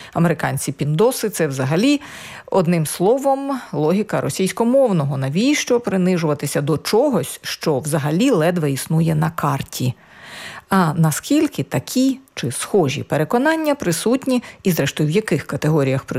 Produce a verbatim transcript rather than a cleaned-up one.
Американці-піндоси – це взагалі, одним словом, логіка російськомовного. Навіщо принижуватися до чогось, що взагалі ледве існує на карті? А наскільки такі чи схожі переконання присутні, і зрештою в яких категоріях